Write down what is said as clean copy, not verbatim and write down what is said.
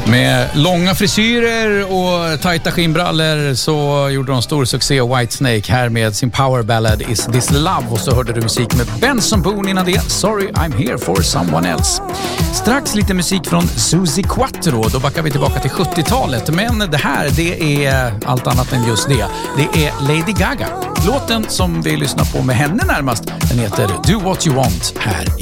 Med långa frisyrer och tajta skinnbrallor så gjorde de stor succé Whitesnake här med sin power ballad Is This Love, och så hörde du musik med Benson Boone innan det, Sorry I'm Here For Someone Else. Strax lite musik från Suzi Quattro, då backar vi tillbaka till 70-talet, men det här, det är allt annat än just det. Det är Lady Gaga. Låten som vi lyssnar på med henne närmast, den heter Do What You Want här